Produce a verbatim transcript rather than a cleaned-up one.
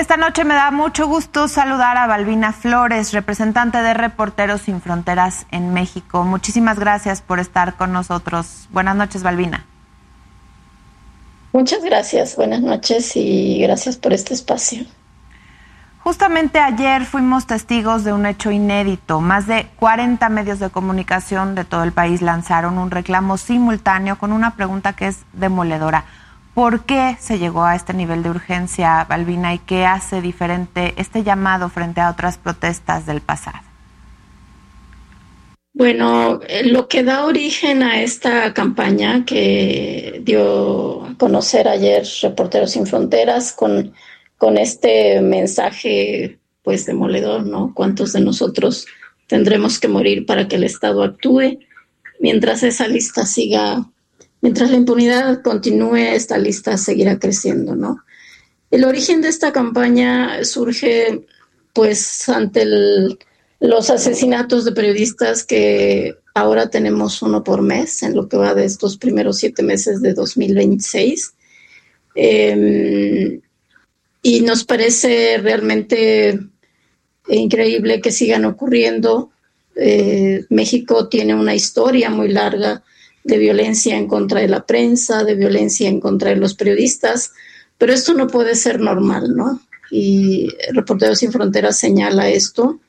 Esta noche me da mucho gusto saludar a Balbina Flores, representante de Reporteros Sin Fronteras en México. Muchísimas gracias por estar con nosotros. Buenas noches, Balbina. Muchas gracias, buenas noches y gracias por este espacio. Justamente ayer fuimos testigos de un hecho inédito. Más de cuarenta medios de comunicación de todo el país lanzaron un reclamo simultáneo con una pregunta que es demoledora. ¿Por qué se llegó a este nivel de urgencia, Balbina, y qué hace diferente este llamado frente a otras protestas del pasado? Bueno, lo que da origen a esta campaña que dio a conocer ayer Reporteros Sin Fronteras con, con este mensaje pues demoledor, ¿no? ¿Cuántos de nosotros tendremos que morir para que el Estado actúe? Mientras esa lista siga, mientras la impunidad continúe, esta lista seguirá creciendo, ¿no? El origen de esta campaña surge pues ante el los asesinatos de periodistas que ahora tenemos uno por mes en lo que va de estos primeros siete meses de dos mil veintiséis. Eh, y nos parece realmente increíble que sigan ocurriendo. Eh, México tiene una historia muy larga de violencia en contra de la prensa, de violencia en contra de los periodistas, pero esto no puede ser normal, ¿no? Y Reporteros Sin Fronteras señala esto.